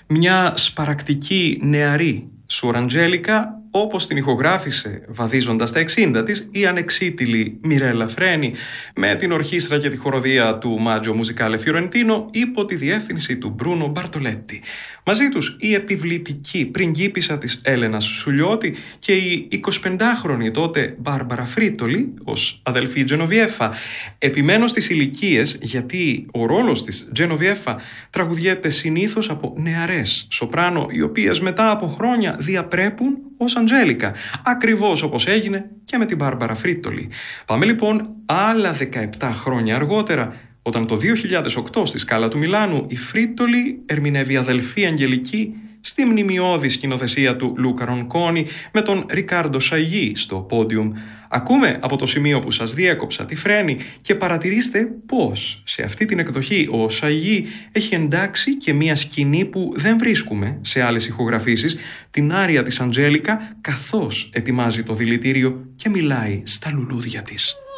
Μια σπαρακτική νεαρή Σουορ Αντζέλικα, όπως την ηχογράφησε βαδίζοντας τα 60 της η ανεξίτηλη Μιρέλα Φρένι, με την ορχήστρα και τη χοροδία του Μάτζο Μουζικάλε Φιωρεντίνο υπό τη διεύθυνση του Μπρούνο Μπαρτολέτη. Μαζί τους η επιβλητική πριγκίπισσα της Έλενας Σουλιώτη και η 25χρονη τότε Μπάρμπαρα Φρίτολη ως αδελφή Τζενοβιέφα. Επιμένω στις ηλικίες γιατί ο ρόλος της Τζενοβιέφα τραγουδιέται συνήθως από νεαρές σοπράνο, οι οποίες μετά από χρόνια διαπρέπουν ως Αντζέλικα, ακριβώς όπως έγινε και με την Μπάρμπαρα Φρίτολη. Πάμε λοιπόν άλλα 17 χρόνια αργότερα, όταν το 2008 στη Σκάλα του Μιλάνου η Φρίτολη ερμηνεύει αδελφή Αγγελική στη μνημειώδη σκηνοθεσία του Λούκα Ρονκόνη με τον Ρικάρντο Σαγί στο πόντιουμ. Ακούμε από το σημείο που σας διέκοψα τη Φρένη και παρατηρήστε πως σε αυτή την εκδοχή ο Σαγί έχει εντάξει και μία σκηνή που δεν βρίσκουμε σε άλλες ηχογραφήσεις, την άρια της Αντζέλικα καθώς ετοιμάζει το δηλητήριο και μιλάει στα λουλούδια της.